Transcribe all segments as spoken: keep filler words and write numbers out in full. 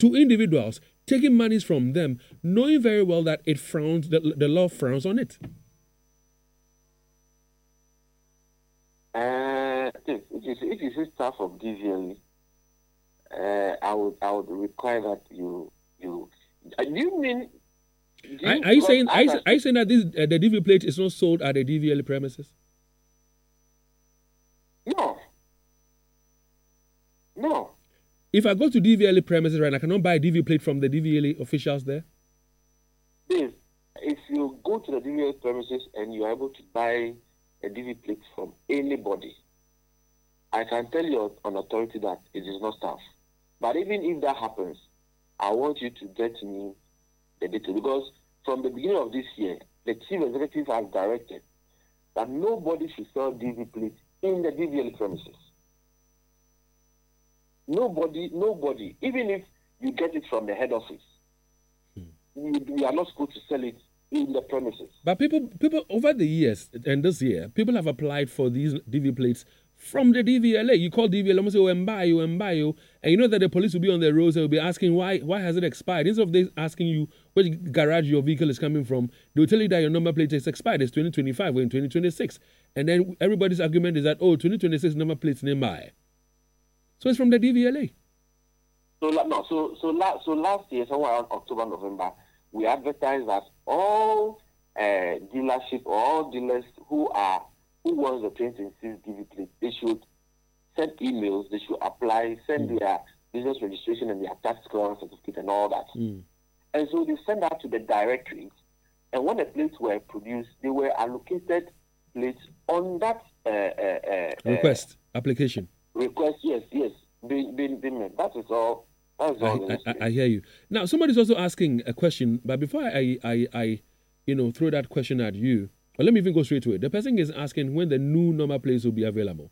to individuals, taking monies from them, knowing very well that it frowns, the, the law frowns on it? Uh, if, if, if you say staff of D V L E, uh, I would I would require that you you. Uh, do you mean? Do you, are, are you saying are you, are you saying that this uh, the D V plate is not sold at the D V L E premises? No. No. If I go to D V L E premises right now, I cannot buy a D V plate from the D V L E officials there? Dave, if you go to the D V L E premises and you are able to buy a D V plate from anybody, I can tell you on authority that it is not staff. But even if that happens, I want you to get me the data, because from the beginning of this year, the chief executive has directed that nobody should sell D V plates in the D V L E premises. Nobody, nobody, even if you get it from the head office, hmm. you, you are not supposed to sell it in the premises. But people, people over the years and this year, people have applied for these D V plates from the D V L A. You call D V L A, say, oh, Mbayo, Mbayo, and you know that the police will be on the roads, they will be asking, why why has it expired? Instead of they asking you which garage your vehicle is coming from, they will tell you that your number plate is expired, it's twenty twenty-five or in twenty twenty-six. And then everybody's argument is that, oh, twenty twenty-six number plate's nearby. So it's from the D V L A. So no, so so last so last year, somewhere around October, November, we advertised that all uh, dealership or all dealers who are who wants the twenty twenty-six D V plate, they should send emails, they should apply, send mm. their business registration and their tax clearance certificate and all that. Mm. And so they send that to the directory. And when the plates were produced, they were allocated plates on that uh, uh, uh, request uh, application. Request, yes, yes. Being, being, being, that is all. That is all I, I, I hear you. Now, somebody's also asking a question, but before I, I, I, you know, throw that question at you, but let me even go straight to it. The person is asking when the new number plates will be available.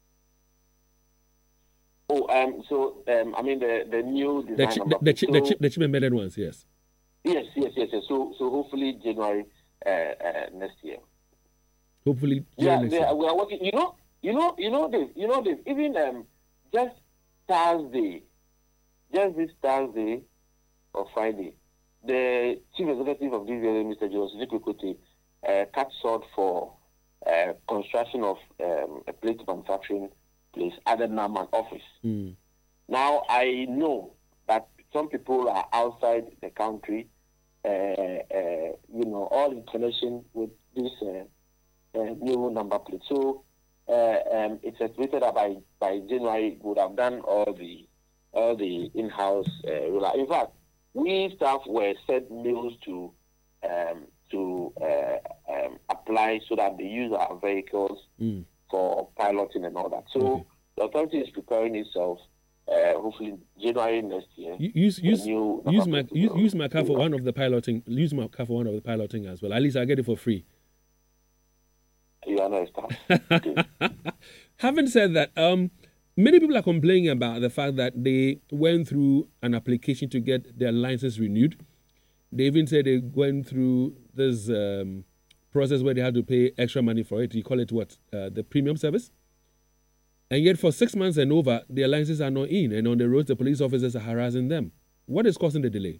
Oh, um, so um, I mean the the new design the chip, number the, the, chip, so, the chip, the chip embedded ones, yes. Yes, yes, yes, yes. So, so hopefully January uh, uh, next year. Hopefully, yeah, next they, year. we are working. You know, you know, you know this. You know this. Even um, just Thursday, just this Thursday or Friday, the chief executive of D V L A, Mister Joseph Nikukote, uh, cut short for uh, construction of um, a plate manufacturing place at the Naman office. Mm. Now I know that some people are outside the country, uh, uh, you know, all in connection with this uh, uh, new number plate. So uh, um, it's estimated that by, by January we would have done all the all the in-house uh, in fact, we staff were sent mails to um, to uh, um, apply so that they use our vehicles mm. for piloting and all that. So okay. the authority is preparing itself. Uh, hopefully January next year. Use use use my use, use my car for one of the piloting. Use my car for one of the piloting as well. At least I get it for free. You are not a staff. Having said that, um, many people are complaining about the fact that they went through an application to get their license renewed. They even said they went through this um, process where they had to pay extra money for it. You call it what? Uh, the premium service? And yet for six months and over, their licenses are not in. And on the roads, the police officers are harassing them. What is causing the delay?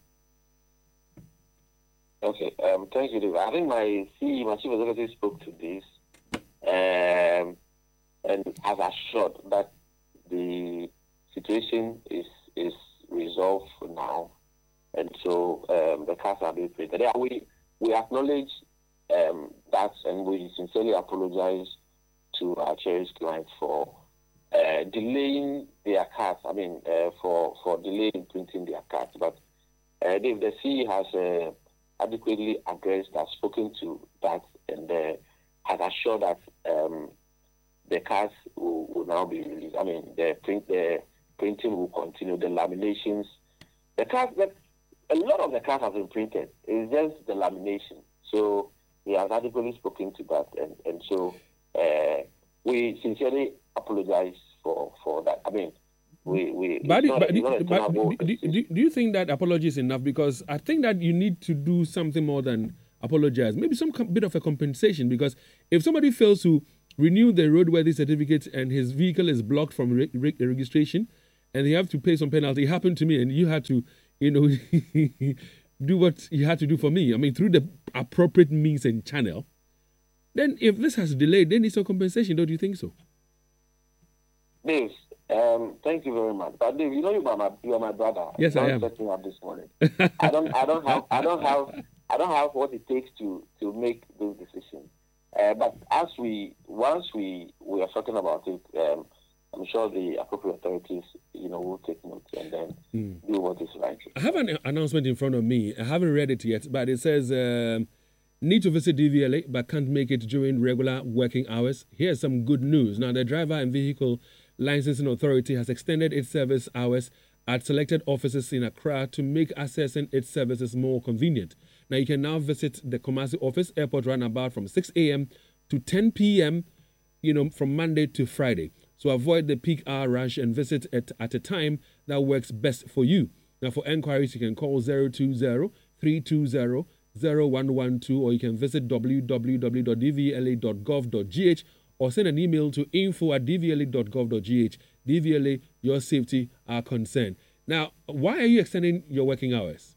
Okay, um, thank you, David. I think my C E O, my chief executive, spoke to this um, and has assured that the situation is is resolved for now. And so um, the cars are being printed. Yeah, we, we acknowledge um, that and we sincerely apologize to our cherished clients for Uh, delaying their cards, I mean, uh, for, for delaying printing their cards. But uh, Dave, the C E has uh, adequately addressed, has spoken to that, and uh, has assured that um, the cards will, will now be released. I mean, the print, the printing will continue, the laminations. The cards, that a lot of the cards have been printed. It's just the lamination. So he has adequately spoken to that, and, and so uh, we sincerely apologize for, for that. I mean, we... we but not, but, do, but do, do, do, do you think that apology is enough? Because I think that you need to do something more than apologize. Maybe some bit of a compensation, because if somebody fails to renew the roadworthy certificate and his vehicle is blocked from re- re- registration, and they have to pay some penalty. It happened to me, and you had to, you know, do what you had to do for me. I mean, through the appropriate means and channel. Then, if this has delayed, then it's a compensation. Don't you think so? Dave, um, thank you very much. But Dave, you know you are my you are my brother. Yes, I am. Setting up this morning. I don't I don't have I don't have I don't have what it takes to to make those decisions. Uh, but as we once we we are talking about it, um, I'm sure the appropriate authorities, you know, will take note and then mm. do what is right. I have an announcement in front of me. I haven't read it yet, but it says um, need to visit D V L A but can't make it during regular working hours. Here's some good news. Now, the Driver and Vehicle Licensing Authority has extended its service hours at selected offices in Accra to make accessing its services more convenient. Now, you can now visit the Kumasi office, airport runabout from six a.m. to ten p.m., you know, from Monday to Friday. So avoid the peak hour rush and visit it at a time that works best for you. Now, for enquiries, you can call zero two zero, three two zero, zero one one two or you can visit w w w dot d v l a dot gov dot g h or send an email to info at d v l a dot gov dot g h. D V L A, your safety, our concern. Now, why are you extending your working hours?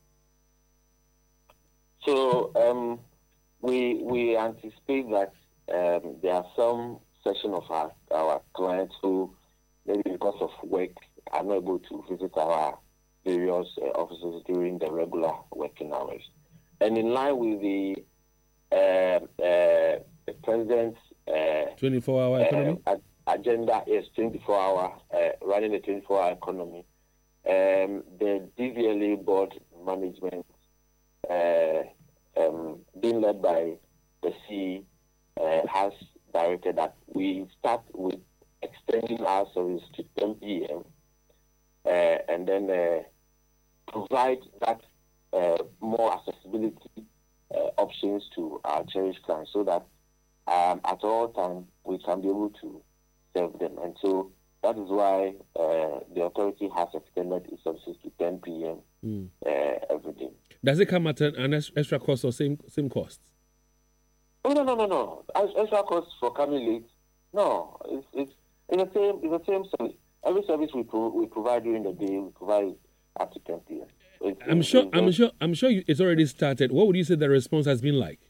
So um, we we anticipate that um, there are some section of our, our clients who, maybe because of work, are not able to visit our various uh, offices during the regular working hours. And in line with the, uh, uh, the president's uh, twenty-four hour economy uh, agenda is twenty-four hour, uh, running the twenty-four hour economy. Um, the D V L A board management, uh, um, being led by the C, uh, has directed that we start with extending our service to ten p.m. Uh, and then uh, provide that uh, more accessibility uh, options to our cherished clients so that um, at all times we can be able to serve them. And so that is why uh, the authority has extended its services to ten p.m. Mm. Uh, every day. Does it come at an extra cost or same same costs? Oh, no, no, no, no. Extra costs for coming late. No, it's it's it's the same. It's the same service. Every service we pro- we provide during the day, we provide up to ten p.m. It's, I'm it's, sure. it's I'm sure. I'm sure you, it's already started. What would you say the response has been like?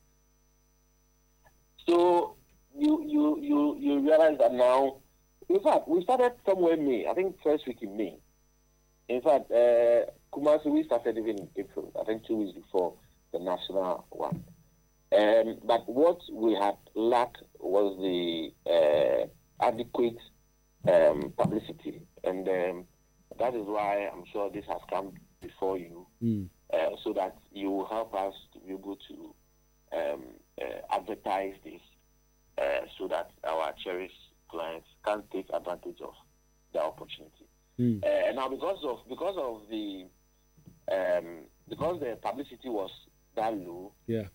So you you you you realize that now. In fact, we started somewhere in May. I think first week in May. In fact, uh, Kumasi, we started even in April. I think two weeks before the national one. Um, but what we had lacked was the uh, adequate um, publicity, and um, that is why I'm sure this has come before you, mm. uh, so that you will help us to be able to um, uh, advertise this, uh, so that our cherished clients can take advantage of the opportunity. Mm. Uh, and now, because of because of the um, because the publicity was that low, yeah.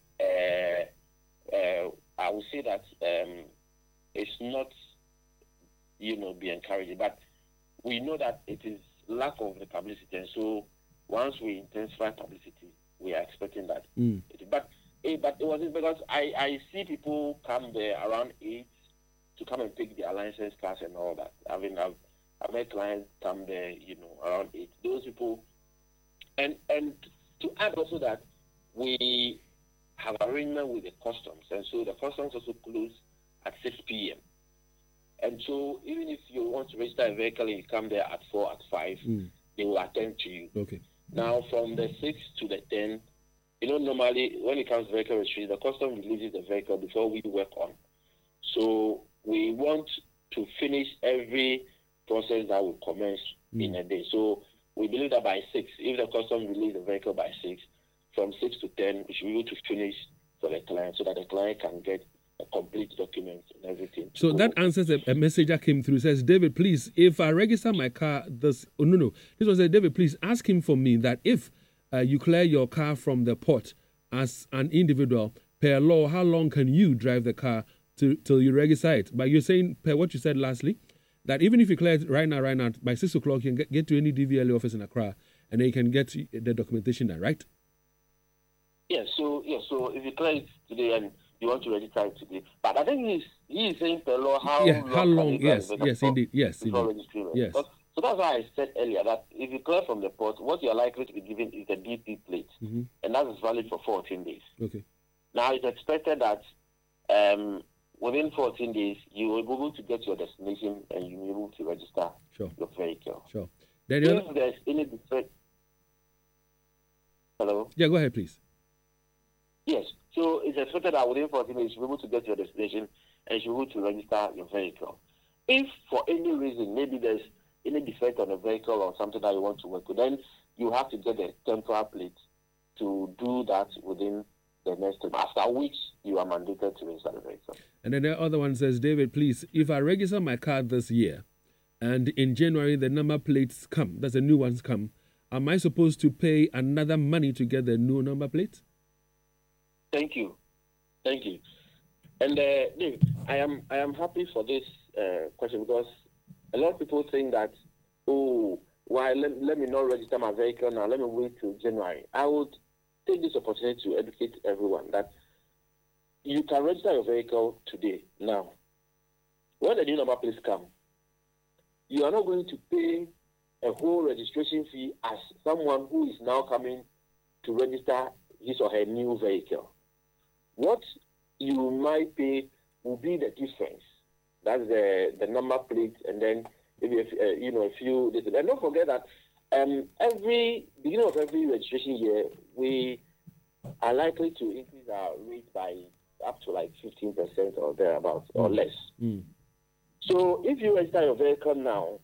Uh, uh, I would say that um, it's not, you know, be encouraging, but we know that it is lack of the publicity, and so once we intensify publicity, we are expecting that. Mm. It, but eh, but it was because I, I see people come there around eight to come and take their license class and all that. I mean, I've I've had clients come there, you know, around eight. Those people, and and to add also that we have arrangement with the customs, and so the customs also close at six p.m. And so even if you want to register a vehicle and you come there at four, at five, mm. they will attend to you. Okay. Now, from the six to the ten, you know, normally when it comes to vehicle registry, the customs releases the vehicle before we work on. So we want to finish every process that will commence mm. in a day. So we believe that by six, if the customs release the vehicle by six, from six to ten, we should be able to finish for the client so that the client can get a complete document and everything. So that answers a, a message that came through. It says, David, please, if I register my car, this, oh, no, no. This one says, David, please ask him for me that if uh, you clear your car from the port as an individual, per law, how long can you drive the car to, till you register it? But you're saying, per what you said lastly, that even if you clear it right now, right now, by six o'clock, you can get, get to any D V L A office in Accra, and then you can get the documentation there, right? Yes, yeah, so yeah, so if you clear it today and you want to register it today, but I think he's he is saying per law how yeah, long how long? Yes, yes, indeed, yes, before indeed. registering. Yes. But, So that's why I said earlier that if you clear from the port, what you're likely to be given is the D P plate, mm-hmm. and that is valid for fourteen days. Okay. Now, it's expected that um, within fourteen days, you will be able to get your destination and you will be able to register sure. your vehicle. Sure. Then if other... there's any defect... Hello? Yeah, go ahead, please. Yes. So it's expected that within fourteen days, you'll be able to get your destination and you'll be able to register your vehicle. If for any reason, maybe there's any defect on the vehicle or something that you want to work with, then you have to get a temporary plate to do that within the next time, after which you are mandated to register the vehicle. And then the other one says, David, please, if I register my car this year and in January the number plates come, that's the new ones come, am I supposed to pay another money to get the new number plate? Thank you. Thank you. And uh, Dave, I am I am happy for this uh, question because a lot of people think that, oh, why let, let me not register my vehicle now, let me wait till January. I would take this opportunity to educate everyone that you can register your vehicle today, now. When the new number plates come, you are not going to pay a whole registration fee as someone who is now coming to register his or her new vehicle. What you might pay will be the difference. That's the, the number plate, and then maybe a, uh, you know a few. And don't forget that um, every beginning of every registration year, we are likely to increase our rate by up to like fifteen percent or thereabouts, mm. or less. Mm. So if you register your vehicle now,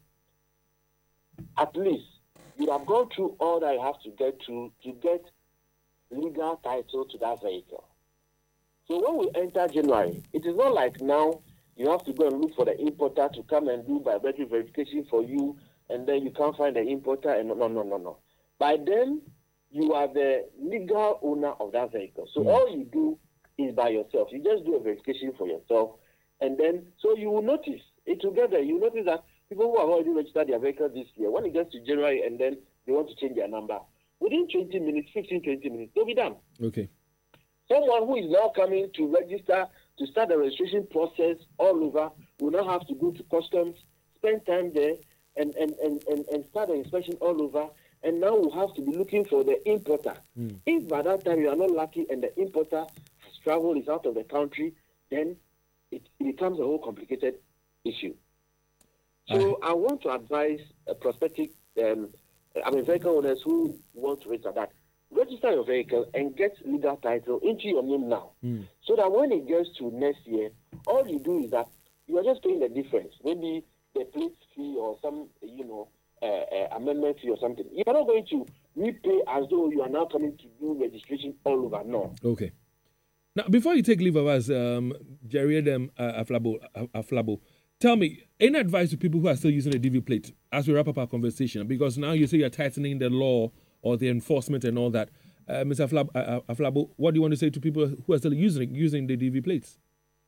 at least you have gone through all that you have to get to to get legal title to that vehicle. So when we enter January, it is not like now you have to go and look for the importer to come and do biometric verification for you, and then you can't find the importer, and no, no, no, no, no. By then, you are the legal owner of that vehicle. So mm. all you do is by yourself. You just do a verification for yourself, and then, so you will notice it together. You notice that people who have already registered their vehicle this year, when it gets to January and then they want to change their number, within twenty minutes, fifteen, twenty minutes, they'll be done. Okay. Someone who is now coming to register, to start the registration process all over, will now have to go to customs, spend time there, and, and, and, and, and start the inspection all over, and now we'll have to be looking for the importer. Mm. If by that time you are not lucky and the importer has traveled, is out of the country, then it, it becomes a whole complicated issue. So I, I want to advise a prospective, um, I mean, vehicle owners who want to register that, register your vehicle and get legal title into your name now. Mm. So that when it gets to next year, all you do is that you are just paying the difference. Maybe the plate fee or some, you know, uh, uh, amendment fee or something. You are not going to repay as though you are now coming to do registration all over. No. Okay. Now, before you take leave of us, um, Jerry Adam uh, Aflabo, uh, Aflabo, tell me, any advice to people who are still using a D V plate as we wrap up our conversation? Because now you say you're tightening the law or the enforcement and all that. Uh, Mister Aflabo, uh, Aflabo, what do you want to say to people who are still using using the D V plates?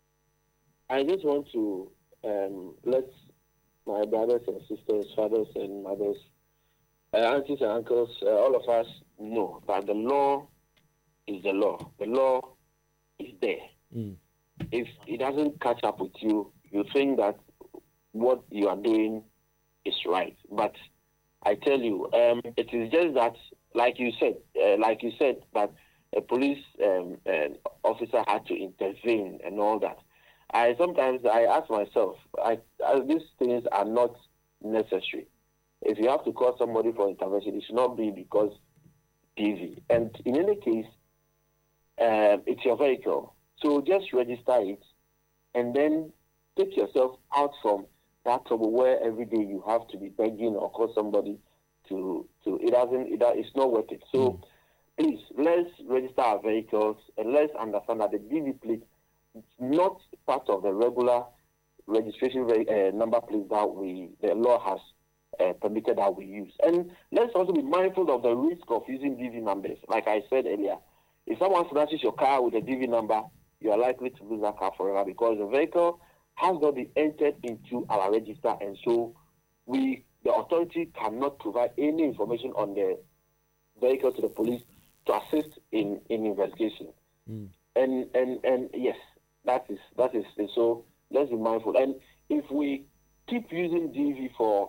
I just want to um, let my brothers and sisters, fathers and mothers, uh, aunties and uncles, uh, all of us know that the law is the law. The law is there. Mm. If it doesn't catch up with you, you think that what you are doing is right. But I tell you, um, it is just that, like you said, uh, like you said, that a police um, uh, officer had to intervene and all that. I sometimes I ask myself, I, I, these things are not necessary. If you have to call somebody for intervention, it should not be because D V. And in any case, uh, it's your vehicle, so just register it, and then take yourself out from that trouble where every day you have to be begging or call somebody to to. It doesn't. It, it's not worth it. So mm. please, let's register our vehicles and let's understand that the D V plate is not part of the regular registration uh, number plate that we the law has uh, permitted that we use. And let's also be mindful of the risk of using D V numbers. Like I said earlier, if someone snatches your car with a D V number, you are likely to lose that car forever because the vehicle has not been entered into our register, and so we, the authority, cannot provide any information on the vehicle to the police to assist in, in investigation. Mm. And and and yes, that is that is so. Let's be mindful. And if we keep using D V for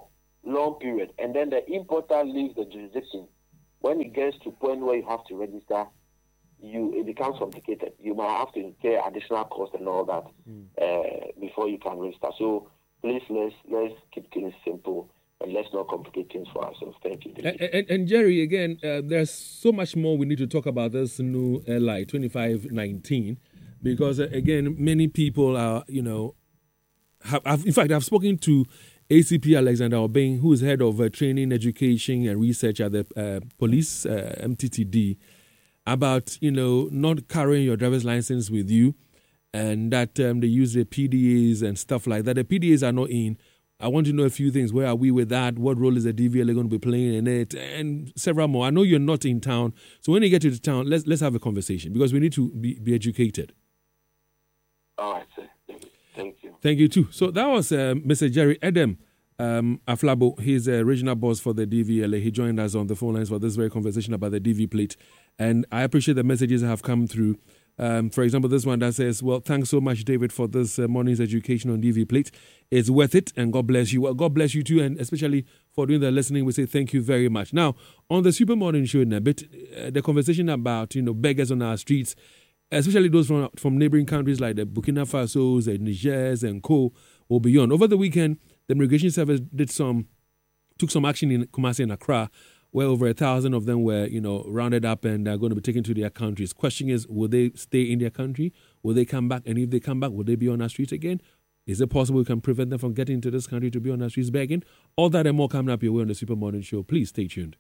long period, and then the importer leaves the jurisdiction. When it gets to a point where you have to register, you it becomes complicated. You might have to incur additional costs and all that mm. uh, before you can register. So please, let's let's keep things simple and let's not complicate things for ourselves. Thank you, and, and, and Jerry, again, uh, there's so much more we need to talk about this new L I twenty-five nineteen because, uh, again, many people are, you know, have, have, in fact, I've spoken to A C P Alexander Obeng, who is head of uh, training, education, and research at the uh, police, uh, M T T D, about, you know, not carrying your driver's license with you and that um, they use the P D As and stuff like that. The P D As are not in. I want to know a few things. Where are we with that? What role is the D V L A going to be playing in it? And several more. I know you're not in town. So when you get to the town, let's let's have a conversation because we need to be, be educated. All right, sir. Thank you. Thank you, too. So that was uh, Mister Jerry Edem um, Aflabo. He's a regional boss for the D V L A. He joined us on the phone lines for this very conversation about the D V plate. And I appreciate the messages that have come through. Um, for example, this one that says, well, thanks so much, David, for this uh, morning's education on D V plate. It's worth it, and God bless you. Well, God bless you, too, and especially for doing the listening. We say thank you very much. Now, on the Super Morning Show in a bit, uh, the conversation about, you know, beggars on our streets, especially those from from neighboring countries like the Burkina Faso, the Nigers, and co. or beyond. Over the weekend, the Immigration Service did some, took some action in Kumasi and Accra, where over a thousand of them were, you know, rounded up and are going to be taken to their countries. Question is, will they stay in their country? Will they come back? And if they come back, will they be on our streets again? Is it possible we can prevent them from getting into this country to be on our streets begging? All that and more coming up your way on the Super Morning Show. Please stay tuned.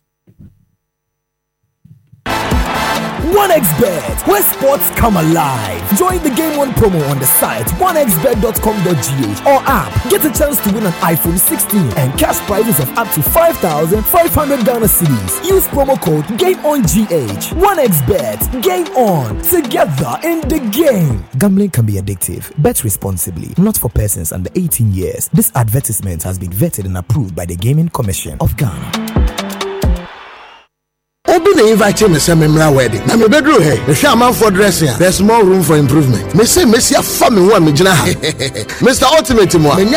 one x bet, where sports come alive. Join the Game On promo on the site one x bet dot com dot g h or app. Get a chance to win an iPhone sixteen and cash prizes of up to five thousand five hundred Ghana cedis. Use promo code GameOnGH. one x bet, Game On, together in the game. Gambling can be addictive. Bet responsibly. Not for persons under eighteen years. This advertisement has been vetted and approved by the Gaming Commission of Ghana. Obi na invite me say memra wedding. Na me bedroom here. The shaman for dressing. There's more room for improvement. Me say me see a family one me gina ha. Mister Ultimate mo.